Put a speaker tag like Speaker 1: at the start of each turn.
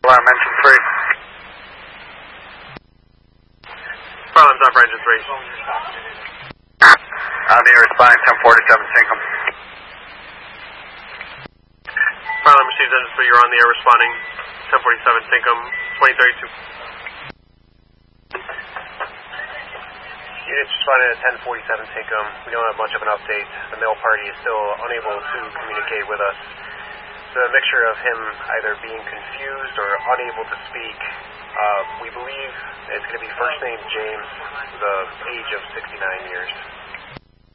Speaker 1: Alarm engine 3.
Speaker 2: Alarm's up for engine 3.
Speaker 1: On the air responding 1047 Tinkham.
Speaker 2: Alarm receives engine 3, you're on the air responding 1047 Tinkham, 2032. Units responding at 1047 Tinkham. We don't have much of an update. The male party is still unable to communicate with us. It's a mixture of him either being confused or unable to speak. We believe it's going to be first name James, the age of 69 years.